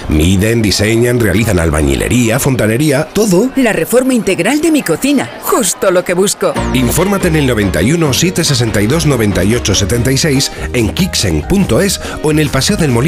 Miden, diseñan, realizan albañilería, fontanería, todo. La reforma integral de mi cocina, justo lo que busco. Infórmate en el 91 762 98 76, en kixen.es o en el Paseo del Molino